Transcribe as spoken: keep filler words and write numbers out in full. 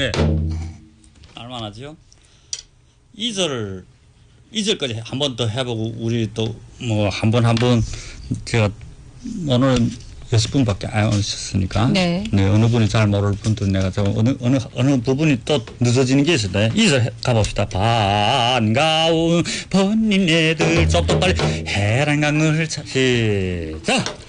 네. 알만하죠? 이 절을 이 절까지 한 번 더 해보고 우리 또 뭐 한 번 한 번 제가 오늘 여섯 분밖에 안 오셨으니까 네. 네, 어느 분이 잘 모를 분도 내가 좀 어느 어느 어느 부분이 또 늦어지는 게 있을 때 이 절 가봅시다. 반가운 번님 애들 좀 더 빨리 해랑강을 차 시작.